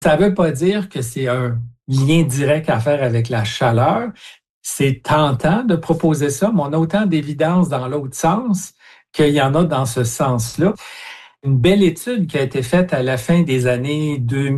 Ça ne veut pas dire que c'est un lien direct à faire avec la chaleur. C'est tentant de proposer ça, mais on a autant d'évidence dans l'autre sens qu'il y en a dans ce sens-là. Une belle étude qui a été faite à la fin des années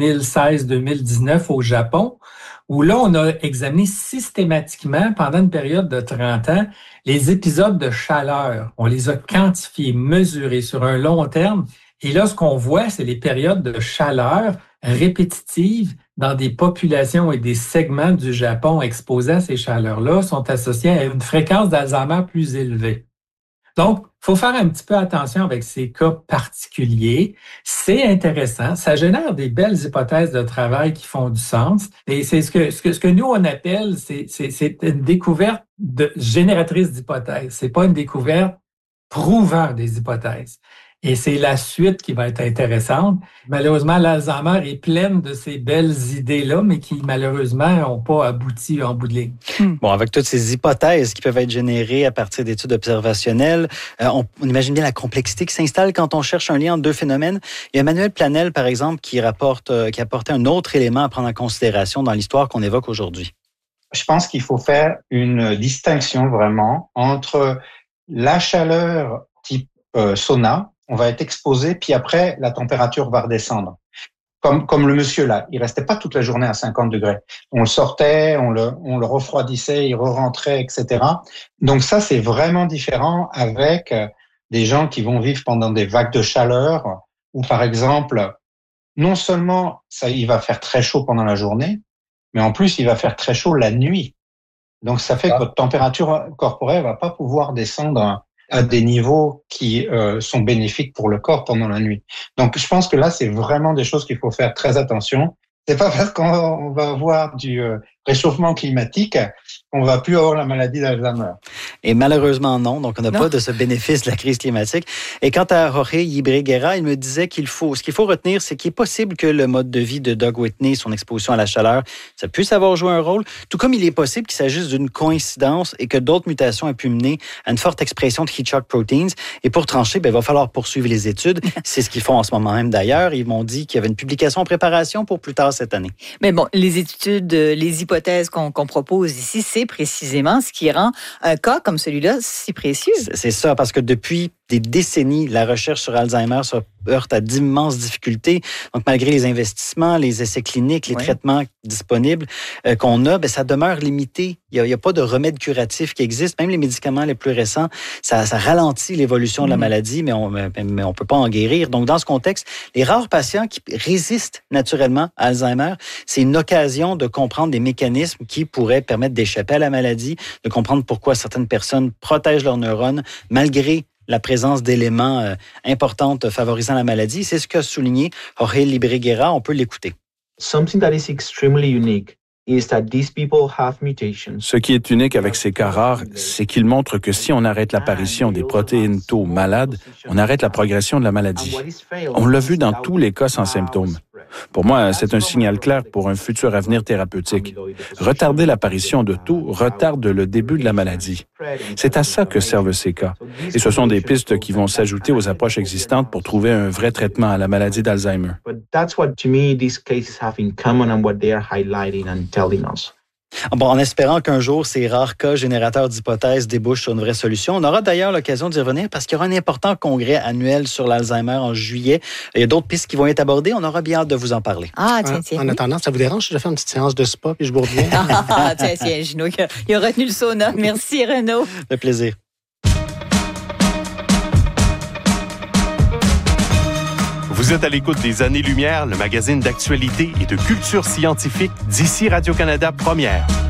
2016-2019 au Japon, où là, on a examiné systématiquement, pendant une période de 30 ans, les épisodes de chaleur. On les a quantifiés, mesurés sur un long terme. Et là, ce qu'on voit, c'est les périodes de chaleur répétitives dans des populations et des segments du Japon exposés à ces chaleurs-là sont associés à une fréquence d'Alzheimer plus élevée. Donc, il faut faire un petit peu attention avec ces cas particuliers. C'est intéressant. Ça génère des belles hypothèses de travail qui font du sens. Et c'est ce que nous, on appelle, c'est une découverte génératrice d'hypothèses. C'est pas une découverte prouvant des hypothèses. Et c'est la suite qui va être intéressante. Malheureusement, l'Alzheimer est pleine de ces belles idées-là, mais qui, malheureusement, n'ont pas abouti en bout de ligne. Bon, avec toutes ces hypothèses qui peuvent être générées à partir d'études observationnelles, on imagine bien la complexité qui s'installe quand on cherche un lien entre deux phénomènes. Il y a Emmanuel Planel, par exemple, qui apportait un autre élément à prendre en considération dans l'histoire qu'on évoque aujourd'hui. Je pense qu'il faut faire une distinction vraiment entre la chaleur type sauna. On va être exposé, puis après, la température va redescendre. Comme le monsieur là, il restait pas toute la journée à 50 degrés. On le sortait, on le refroidissait, il re-rentrait, etc. Donc ça, c'est vraiment différent avec des gens qui vont vivre pendant des vagues de chaleur, où par exemple, non seulement il va faire très chaud pendant la journée, mais en plus, il va faire très chaud la nuit. Donc ça fait que votre température corporelle va pas pouvoir descendre à des niveaux qui sont bénéfiques pour le corps pendant la nuit. Donc, je pense que là, c'est vraiment des choses qu'il faut faire très attention. C'est pas parce qu'on va avoir du réchauffement climatique qu'on va plus avoir la maladie d'Alzheimer. Et malheureusement, non. Donc, on n'a pas de ce bénéfice de la crise climatique. Et quant à Jorge Libre-Guerra, il me disait ce qu'il faut retenir, c'est qu'il est possible que le mode de vie de Doug Whitney, son exposition à la chaleur, ça puisse avoir joué un rôle, tout comme il est possible qu'il s'agisse d'une coïncidence et que d'autres mutations aient pu mener à une forte expression de heat shock proteins. Et pour trancher, il va falloir poursuivre les études. C'est ce qu'ils font en ce moment même d'ailleurs. Ils m'ont dit qu'il y avait une publication en préparation pour plus tard cette année. Mais bon, les études, les hypothèses qu'on propose ici, c'est précisément ce qui rend un cas comme celui-là si précieux. C'est ça, parce que depuis des décennies, la recherche sur Alzheimer se heurte à d'immenses difficultés. Donc, malgré les investissements, les essais cliniques, les traitements disponibles qu'on a, ça demeure limité. Il n'y a pas de remède curatif qui existe. Même les médicaments les plus récents, ça ralentit l'évolution de la maladie, mais on peut pas en guérir. Donc, dans ce contexte, les rares patients qui résistent naturellement à Alzheimer, c'est une occasion de comprendre des mécanismes qui pourraient permettre d'échapper à la maladie, de comprendre pourquoi certaines personnes protègent leurs neurones malgré la présence d'éléments importants favorisant la maladie. C'est ce qu'a souligné Jorge Libre-Guerra. On peut l'écouter. Something that is extremely unique is that these people have mutations. Ce qui est unique avec ces cas rares, c'est qu'ils montrent que si on arrête l'apparition des protéines tau malades, on arrête la progression de la maladie. On l'a vu dans tous les cas sans symptômes. Pour moi, c'est un signal clair pour un futur avenir thérapeutique. Retarder l'apparition de tau retarde le début de la maladie. C'est à ça que servent ces cas. Et ce sont des pistes qui vont s'ajouter aux approches existantes pour trouver un vrai traitement à la maladie d'Alzheimer. Bon, en espérant qu'un jour, ces rares cas générateurs d'hypothèses débouchent sur une vraie solution. On aura d'ailleurs l'occasion d'y revenir parce qu'il y aura un important congrès annuel sur l'Alzheimer en juillet. Il y a d'autres pistes qui vont être abordées. On aura bien hâte de vous en parler. Ah, tiens. En attendant, ça vous dérange si je fais une petite séance de spa puis je bourre bien? Tiens, Gino, il a retenu le sauna. Merci, Renaud. Le plaisir. Vous êtes à l'écoute des Années-Lumière, le magazine d'actualité et de culture scientifique d'ici Radio-Canada Première.